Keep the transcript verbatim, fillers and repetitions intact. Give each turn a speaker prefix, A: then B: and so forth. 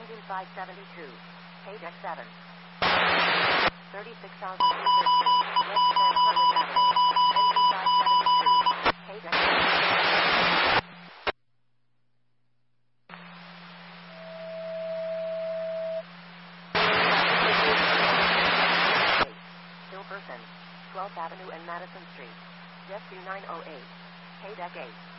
A: N D five seventy-two. K deck seven. thirty-six thousand three hundred thirteen. West San Carlos Avenue. N D five seventy-two. K deck seven. Hilperson. twelfth Avenue and Madison Street. Jet two nine oh eight. K deck eight.